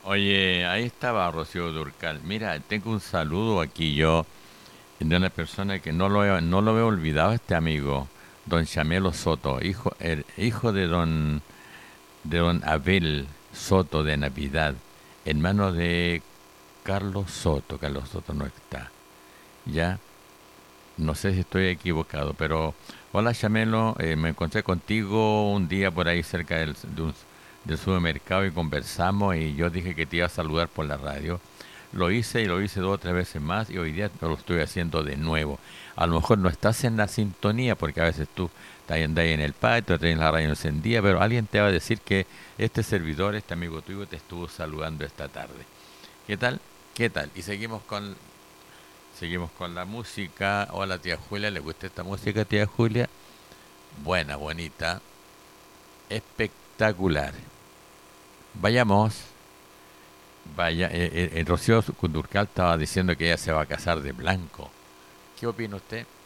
Oye, ahí estaba Rocío Durcal. Mira, tengo un saludo aquí yo de una persona que no lo veo olvidado, este amigo, don Chamelo Soto, el hijo de don Abel Soto de Navidad, hermano de Carlos Soto. Carlos Soto no está. Ya, no sé si estoy equivocado, pero hola Chamelo, me encontré contigo un día por ahí cerca del supermercado y conversamos y yo dije que te iba a saludar por la radio. Lo hice y lo hice dos o tres veces más y hoy día lo estoy haciendo de nuevo. A lo mejor no estás en la sintonía porque a veces tú andas ahí en el patio, tienes la radio encendida, pero alguien te va a decir que este servidor, este amigo tuyo, te estuvo saludando esta tarde. ¿Qué tal? ¿Qué tal? Y seguimos con la música. Hola tía Julia, ¿le gusta esta música tía Julia? Buena, bonita, espectacular. Vayamos. Vaya, Rocío Cundurcal estaba diciendo que ella se va a casar de blanco. ¿Qué opina usted?